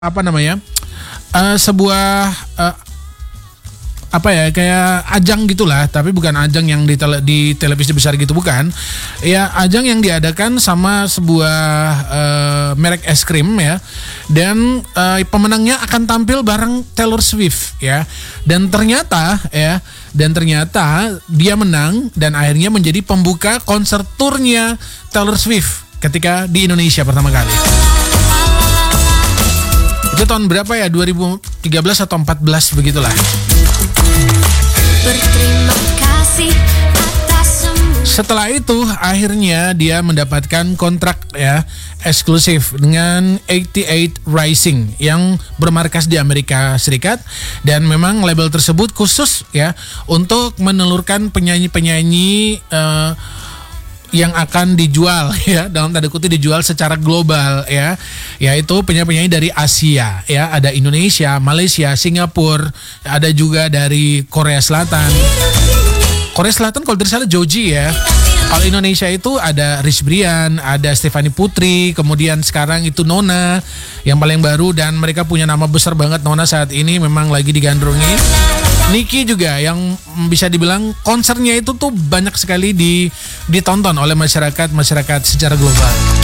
apa namanya sebuah apa ya kayak ajang gitulah, tapi bukan ajang yang di televisi besar gitu, bukan ya, ajang yang diadakan sama sebuah merek es krim ya, dan pemenangnya akan tampil bareng Taylor Swift ya, dan ternyata dia menang dan akhirnya menjadi pembuka konser turnya Taylor Swift ketika di Indonesia pertama kali. Itu tahun berapa ya? 2013 atau 14 begitulah. Berterima kasih atas semua. Setelah itu akhirnya dia mendapatkan kontrak ya eksklusif dengan 88 Rising yang bermarkas di Amerika Serikat, dan memang label tersebut khusus ya untuk menelurkan penyanyi-penyanyi yang akan dijual ya, dalam tanda kutip dijual secara global ya, yaitu penyanyi-penyanyi dari Asia ya, ada Indonesia, Malaysia, Singapura, ada juga dari Korea Selatan. Korea Selatan kalau tidak salah Joji ya. Kalau Indonesia itu ada Rich Brian, ada Stefani Putri, kemudian sekarang itu Nona yang paling baru, dan mereka punya nama besar banget. Nona saat ini memang lagi digandrungi. Niki juga yang bisa dibilang konsernya itu tuh banyak sekali ditonton oleh masyarakat secara global.